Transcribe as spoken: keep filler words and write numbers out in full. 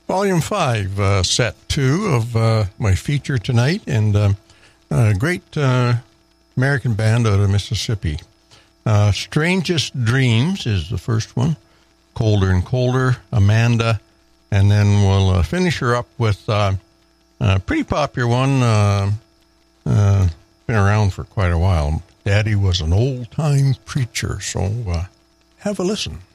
Volume five, uh, set two of uh, my feature tonight, and uh, a great uh, American band out of Mississippi. Uh, Strangest Dreams is the first one, Colder and Colder, Amanda, and then we'll uh, finish her up with uh, a pretty popular one, uh, uh, been around for quite a while. Daddy Was an Old-Time Preacher, so uh, have a listen.